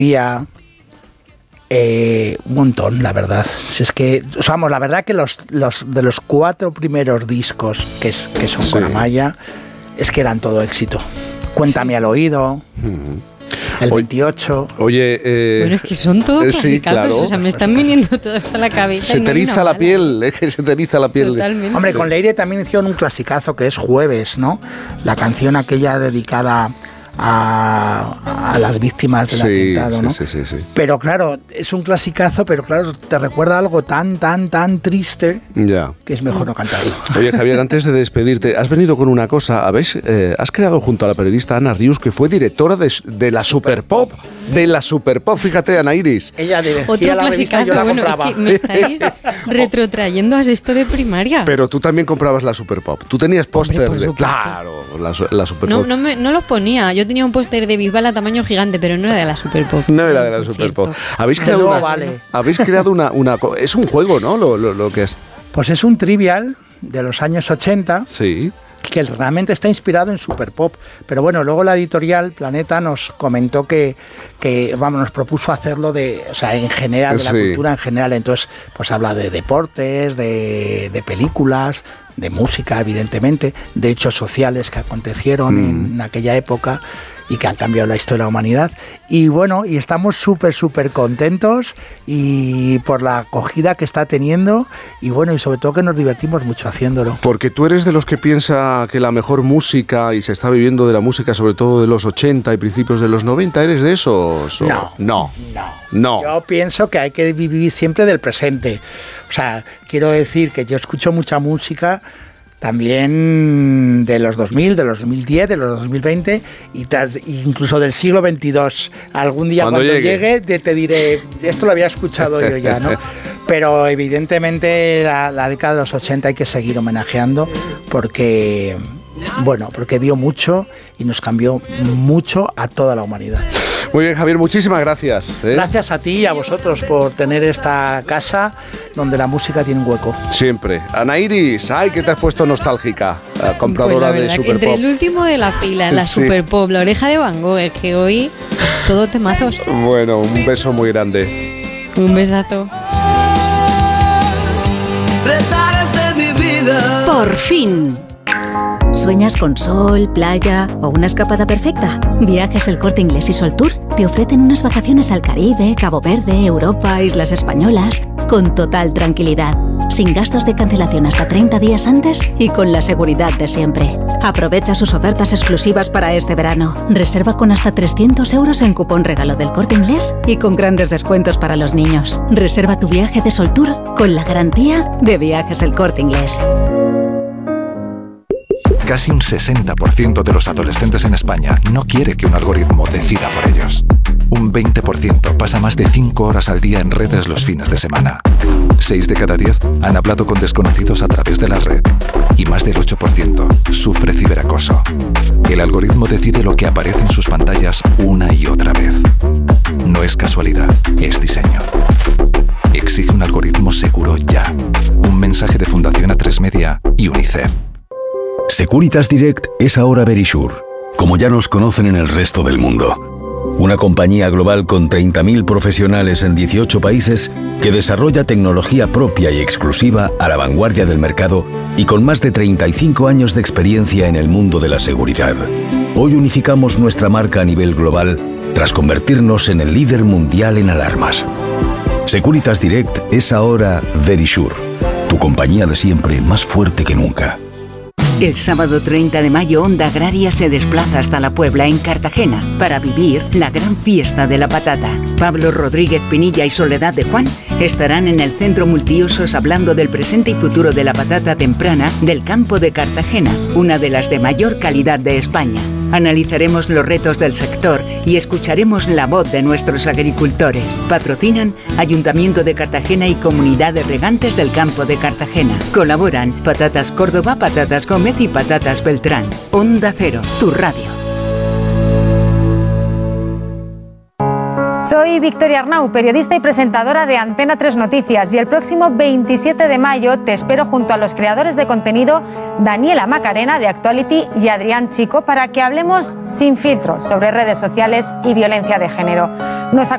un montón, la verdad. Si es que, vamos, la verdad que los de los 4 primeros discos que son con Amaya, es que eran todo éxito. Cuéntame al oído, el 28. Oye, bueno, es que son todos clasicazos, sí, claro. O sea, me están viniendo todos a la cabeza. Se te eriza la piel, es que se te eriza la piel. Totalmente. Hombre, con Leire también hicieron un clasicazo que es Jueves, ¿no? La canción aquella dedicada a las víctimas del atentado, ¿no? Sí. Pero claro, es un clasicazo, pero claro, te recuerda algo tan triste que es mejor no cantarlo. Oye, Javier, antes de despedirte, has venido con una cosa. Has creado junto a la periodista Ana Rius, que fue directora de la Superpop. De la Superpop, fíjate, Ana Iris. Ella dirigía otro la revista y yo la compraba. Es que me estáis retrotrayendo a esto de primaria. Pero tú también comprabas la Superpop. Tú tenías póster de... Claro, la Superpop. No lo ponía. Yo tenía un póster de Bisbal a tamaño gigante, pero no era de la Superpop. No era de la Superpop. Habéis creado una... Es un juego, ¿no? Lo que es. Pues es un trivial de los años 80. Sí. Que realmente está inspirado en Superpop. Pero bueno, luego la editorial Planeta nos comentó que nos propuso hacerlo en general, de la cultura en general. Entonces, pues habla de deportes, de películas, de música, evidentemente, de hechos sociales que acontecieron en aquella época y que han cambiado la historia de la humanidad. Y bueno, y estamos súper contentos y por la acogida que está teniendo y bueno, y sobre todo que nos divertimos mucho haciéndolo. Porque tú eres de los que piensa que la mejor música, y se está viviendo de la música sobre todo de los 80 y principios de los 90, ¿eres de esos? No. Yo pienso que hay que vivir siempre del presente. O sea, quiero decir que yo escucho mucha música también de los 2000, de los 2010, de los 2020 incluso del siglo XXII. Algún día cuando llegue te diré, esto lo había escuchado yo ya, ¿no? Pero evidentemente la década de los 80 hay que seguir homenajeando porque dio mucho y nos cambió mucho a toda la humanidad. Muy bien, Javier, muchísimas gracias. Gracias a ti y a vosotros por tener esta casa donde la música tiene un hueco. Siempre. Ana Iris, que te has puesto nostálgica, compradora de Superpop. Entre el último de la fila, la Superpop, la oreja de Van Gogh, es que hoy todo temazos. Bueno, un beso muy grande. Un besazo. Por fin. ¿Sueñas con sol, playa o una escapada perfecta? Viajes El Corte Inglés y Sol Tour te ofrecen unas vacaciones al Caribe, Cabo Verde, Europa, Islas Españolas, con total tranquilidad, sin gastos de cancelación hasta 30 días antes y con la seguridad de siempre. Aprovecha sus ofertas exclusivas para este verano. Reserva con hasta 300 euros en cupón regalo del Corte Inglés y con grandes descuentos para los niños. Reserva tu viaje de Sol Tour con la garantía de Viajes El Corte Inglés. Casi un 60% de los adolescentes en España no quiere que un algoritmo decida por ellos. Un 20% pasa más de 5 horas al día en redes los fines de semana. 6 de cada 10 han hablado con desconocidos a través de la red. Y más del 8% sufre ciberacoso. El algoritmo decide lo que aparece en sus pantallas una y otra vez. No es casualidad, es diseño. Exige un algoritmo seguro ya. Un mensaje de Fundación A3 Media y UNICEF. Securitas Direct es ahora Verisure, como ya nos conocen en el resto del mundo. Una compañía global con 30.000 profesionales en 18 países que desarrolla tecnología propia y exclusiva a la vanguardia del mercado y con más de 35 años de experiencia en el mundo de la seguridad. Hoy unificamos nuestra marca a nivel global tras convertirnos en el líder mundial en alarmas. Securitas Direct es ahora Verisure, tu compañía de siempre más fuerte que nunca. El sábado 30 de mayo, Onda Agraria se desplaza hasta La Puebla, en Cartagena, para vivir la gran fiesta de la patata. Pablo Rodríguez Pinilla y Soledad de Juan estarán en el Centro Multiusos hablando del presente y futuro de la patata temprana del campo de Cartagena, una de las de mayor calidad de España. Analizaremos los retos del sector y escucharemos la voz de nuestros agricultores. Patrocinan Ayuntamiento de Cartagena y Comunidad de Regantes del Campo de Cartagena. Colaboran Patatas Córdoba, Patatas Gómez y Patatas Beltrán. Onda Cero, tu radio. Soy Victoria Arnau, periodista y presentadora de Antena 3 Noticias, y el próximo 27 de mayo te espero junto a los creadores de contenido Daniela Macarena de Actuality y Adrián Chico para que hablemos sin filtros sobre redes sociales y violencia de género. Nos